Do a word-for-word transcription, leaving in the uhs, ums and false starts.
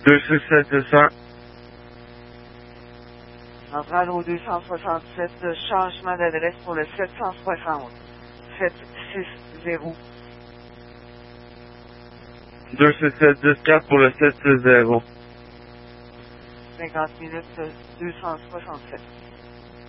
deux cent soixante-sept. Centrale au deux cent soixante-sept, changement d'adresse pour le sept cent soixante. sept cent soixante. deux cent soixante-quatre pour le sept cent soixante. cinquante minutes, deux cent soixante-sept.